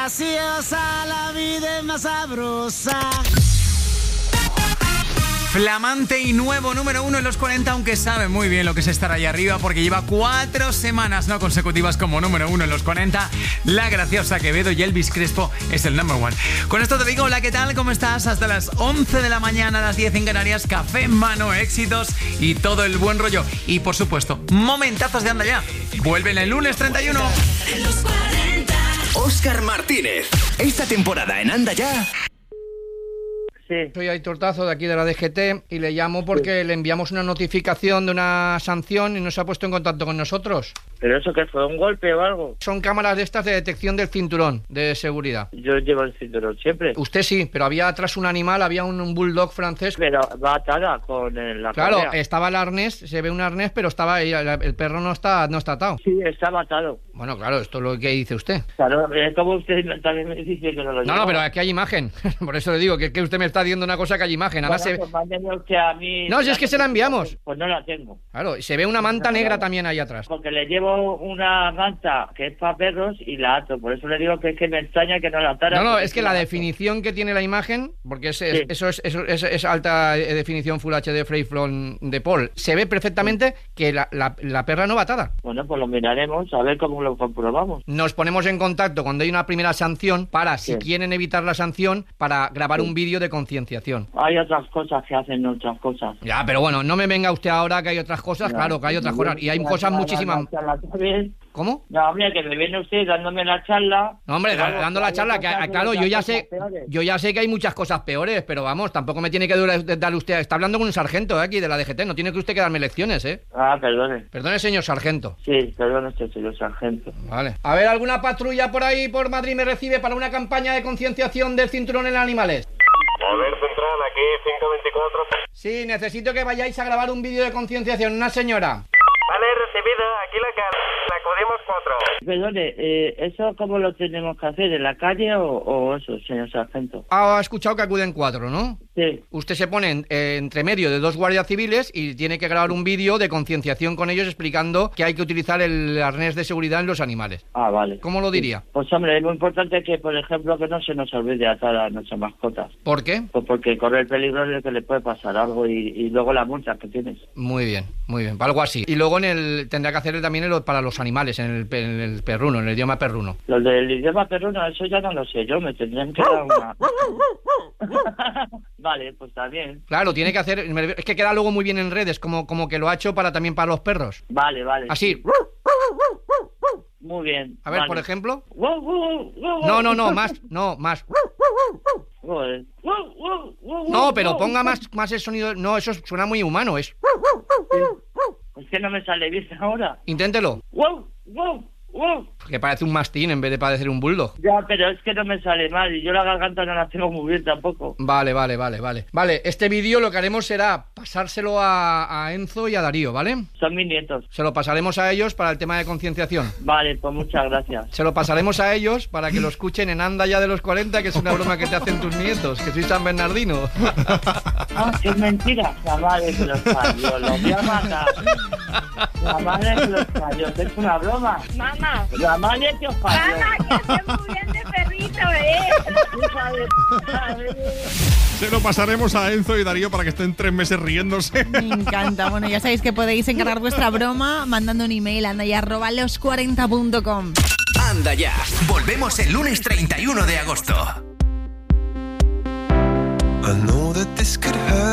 graciosa, la vida es más sabrosa. Flamante y nuevo número 1 en los 40, aunque sabe muy bien lo que es estar ahí arriba porque lleva 4 semanas no consecutivas como número 1 en los 40. La graciosa Quevedo y Elvis Crespo es el number 1. Con esto te digo, hola, ¿qué tal? ¿Cómo estás? Hasta las 11 de la mañana, a las 10 en Canarias, café en mano, éxitos y todo el buen rollo. Y por supuesto, momentazos de Anda Ya. Vuelven el lunes 31. En los 40. Óscar Martínez. Esta temporada en Anda Ya. Sí. Soy Aitor Tazo de aquí de la DGT y le llamo porque le enviamos una notificación de una sanción y no se ha puesto en contacto con nosotros. ¿Pero eso qué fue? ¿Un golpe o algo? Son cámaras de estas de detección del cinturón de seguridad. Yo llevo el cinturón siempre. Usted sí, pero había atrás un animal, había un bulldog francés. Pero va atada con la Claro, correa. estaba el arnés, se ve un arnés, pero estaba ahí, el perro no está atado. Sí, estaba atado. Bueno, claro, esto es lo que dice usted. Claro, como usted también me dice que no lo lleva. No, pero aquí hay imagen. Por eso le digo que usted me está diciendo una cosa que hay imagen. Además Bueno, pues mándeme usted a mí. No, si es que se la enviamos. Pues no la tengo. Claro, se ve una manta negra también ahí atrás. Porque le llevo una manta que es para perros y la ato. Por eso le digo que es que me extraña que no la atara. No, es que la definición que tiene la imagen, porque eso es alta definición Full HD Frame de Paul, se ve perfectamente que la perra no va atada. Bueno, pues lo miraremos, a ver cómo lo comprobamos. Nos ponemos en contacto cuando hay una primera sanción para, si quieren evitar la sanción, para grabar un vídeo de concienciación. Hay otras cosas que hacen otras cosas. Ya, pero bueno, no me venga usted ahora que hay otras cosas. No, claro que hay otras cosas. Y hay cosas muchísimas. ¿Cómo? No, hombre, que me viene usted dándome la charla. No, hombre, dando la charla, que claro, yo ya sé que hay muchas cosas peores, pero vamos, tampoco me tiene que dar usted. Está hablando con un sargento aquí de la DGT, no tiene que usted que darme lecciones, ¿eh? Ah, perdone. Perdone, señor sargento. Sí, perdone usted, señor sargento. Vale. A ver, ¿alguna patrulla por ahí, por Madrid, me recibe para una campaña de concienciación del cinturón en animales? Poder central, aquí 524. Sí, necesito que vayáis a grabar un vídeo de concienciación, una señora. Vale, recibido, aquí acudimos 4. Perdone, ¿eso cómo lo tenemos que hacer? ¿En la calle o eso, señor sargento? Ha escuchado que acuden 4, ¿no? Sí. Usted se pone entre medio de 2 guardias civiles y tiene que grabar un vídeo de concienciación con ellos explicando que hay que utilizar el arnés de seguridad en los animales. Ah, vale. ¿Cómo lo diría? Pues hombre, es muy importante que, por ejemplo, que no se nos olvide atar a nuestras mascotas. ¿Por qué? Pues porque corre el peligro de que le puede pasar algo y luego la multa que tienes. Muy bien, algo así. Y luego tendrá que hacer también para los animales, en el perruno, en el idioma perruno. Lo del idioma perruno, eso ya no lo sé yo, me tendrían que dar una... Vale, pues está bien. Claro, tiene que hacer... Es que queda luego muy bien en redes, como que lo ha hecho también para los perros. Vale. Así. Muy bien. A ver, vale. por ejemplo. No, más. Joder. No, pero ponga más el sonido. No, eso suena muy humano, es. Es que no me sale bien ahora. Inténtelo. Que parece un mastín en vez de parecer un bulldog. Ya, pero es que no me sale mal y yo la garganta no la tengo muy bien tampoco. Vale. Vale, este vídeo lo que haremos será pasárselo a Enzo y a Darío, ¿vale? Son mis nietos. Se lo pasaremos a ellos para el tema de concienciación. Vale, pues muchas gracias. Se lo pasaremos a ellos para que lo escuchen en Anda Ya de los 40, que es una broma que te hacen tus nietos, que soy San Bernardino. Ah, que es mentira. La madre que los parió, los voy a matar. La madre que los parió, es una broma. Mamá. La madre que os parió. Mamá, que esté muy bien de perrito, Se lo pasaremos a Enzo y Darío para que estén 3 meses riéndose. Me encanta. Bueno, ya sabéis que podéis encargar vuestra broma mandando un email a andaya@los40.com. Anda Ya. Volvemos el lunes 31 de agosto. I know that this could hurt.